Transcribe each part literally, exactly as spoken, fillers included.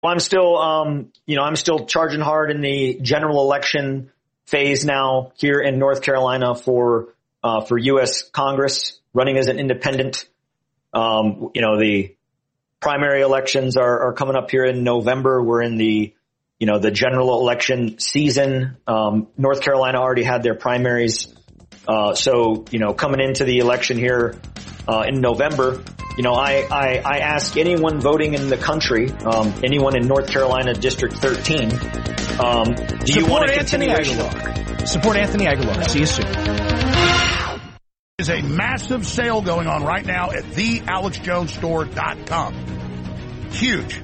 Well, I'm still, um, you know, I'm still charging hard in the general election phase now here in North Carolina for, uh, for U S Congress, running as an independent. Um, you know, the primary elections are, are coming up here in November. We're in the, you know, the general election season. Um, North Carolina already had their primaries. Uh, so, you know, coming into the election here, uh, in November, you know, I, I, I ask anyone voting in the country, um, anyone in North Carolina District thirteen, um, do you want to continue? Aguilar. Support Anthony Aguilar. See you soon. There's a massive sale going on right now at the alex jones store dot com. Huge.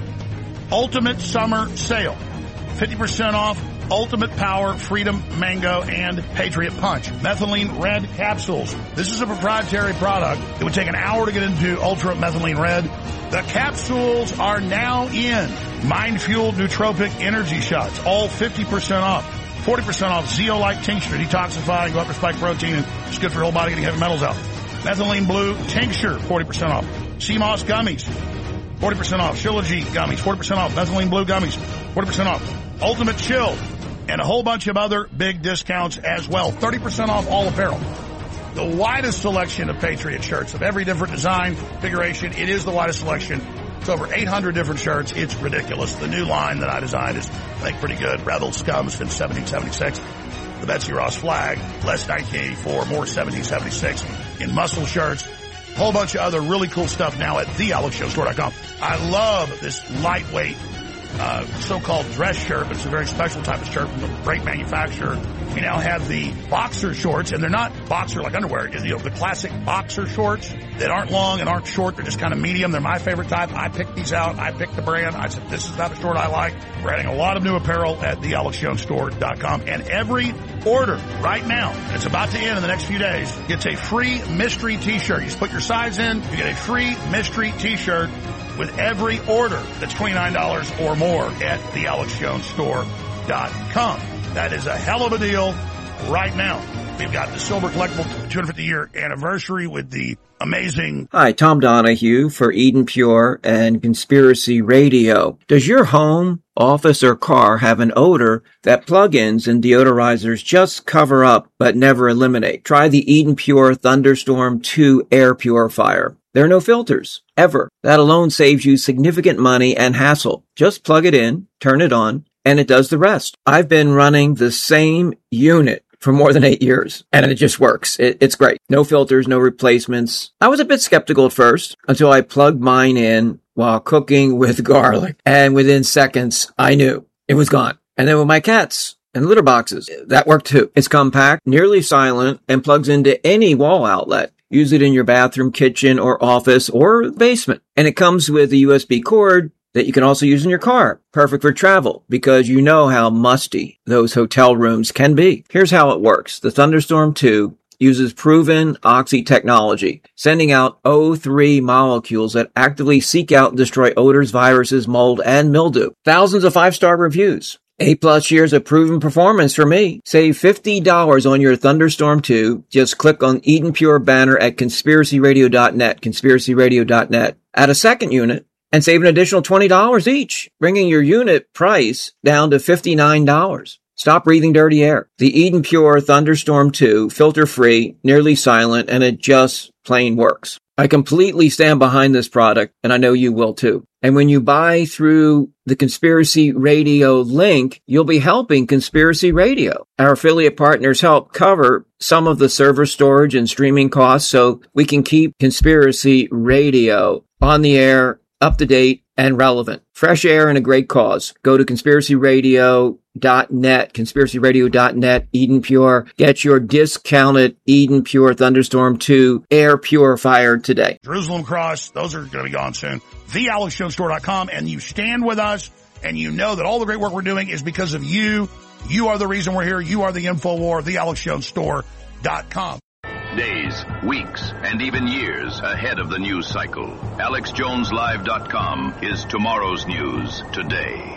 Ultimate summer sale. fifty percent off Ultimate Power, Freedom Mango, and Patriot Punch. Methylene Red capsules. This is a proprietary product. It would take an hour to get into Ultra Methylene Red. The capsules are now in. Mind Fueled Nootropic Energy Shots. All fifty percent off. forty percent off Zeolite Tincture. Detoxifying, go after spike protein, and it's good for your whole body getting heavy metals out. Methylene Blue Tincture. forty percent off. C M O S Gummies. forty percent off. Shilajit Gummies. forty percent off. Methylene Blue Gummies. forty percent off. Ultimate Chill. And a whole bunch of other big discounts as well. thirty percent off all apparel. The widest selection of Patriot shirts of every different design, configuration. It is the widest selection. It's over eight hundred different shirts. It's ridiculous. The new line that I designed is, I think, pretty good. Rebel Scum since seventeen seventy-six. The Betsy Ross flag, less nineteen eighty-four, more seventeen seventy-six in muscle shirts. A whole bunch of other really cool stuff now at the alex jones store dot com. I love this lightweight Uh, so-called dress shirt, but it's a very special type of shirt from a great manufacturer. We now have the boxer shorts, and they're not boxer like underwear. You know, the classic boxer shorts that aren't long and aren't short. They're just kind of medium. They're my favorite type. I picked these out. I picked the brand. I said, this is the type of short I like. We're adding a lot of new apparel at the alex jones store dot com. And every order right now, and it's about to end in the next few days, gets a free mystery t-shirt. You just put your size in, you get a free mystery t-shirt with every order that's twenty-nine dollars or more at the alex jones store dot com. That is a hell of a deal right now. We've got the Silver Collectible two hundred fifty year anniversary with the amazing... Hi, Tom Donahue for Eden Pure and Conspiracy Radio. Does your home, office, or car have an odor that plug-ins and deodorizers just cover up but never eliminate? Try the Eden Pure Thunderstorm two air purifier. There are no filters, ever. That alone saves you significant money and hassle. Just plug it in, turn it on, and it does the rest. I've been running the same unit for more than eight years, and it just works. It, it's great. No filters, no replacements. I was a bit skeptical at first until I plugged mine in while cooking with garlic, and within seconds, I knew it was gone. And then with my cats and litter boxes, that worked too. It's compact, nearly silent, and plugs into any wall outlet. Use it in your bathroom, kitchen, or office, or basement. And it comes with a U S B cord that you can also use in your car. Perfect for travel, because you know how musty those hotel rooms can be. Here's how it works. The Thunderstorm two uses proven Oxy technology, sending out O three molecules that actively seek out and destroy odors, viruses, mold, and mildew. Thousands of five-star reviews. Eight plus years of proven performance for me. Save fifty dollars on your Thunderstorm two. Just click on Eden Pure banner at conspiracy radio dot net, conspiracy radio dot net. Add a second unit and save an additional twenty dollars each, bringing your unit price down to fifty-nine dollars. Stop breathing dirty air. The Eden Pure Thunderstorm two, filter-free, nearly silent, and it just plain works. I completely stand behind this product, and I know you will too. And when you buy through the Conspiracy Radio link, you'll be helping Conspiracy Radio. Our affiliate partners help cover some of the server storage and streaming costs so we can keep Conspiracy Radio on the air, up to date, and relevant. Fresh air and a great cause. Go to conspiracy radio dot net, conspiracy radio dot net, Eden Pure. Get your discounted Eden Pure Thunderstorm two air purifier today. Jerusalem Cross, those are going to be gone soon. the alex jones store dot com, and you stand with us, and you know that all the great work we're doing is because of you. You are the reason we're here. You are the InfoWar, the alex jones store dot com. Days, weeks, and even years ahead of the news cycle. alex jones live dot com is tomorrow's news today.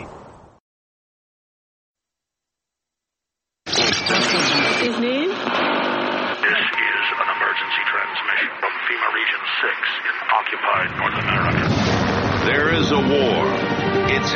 Excuse me? This is an emergency transmission from FEMA Region six in occupied North America. There is a war It's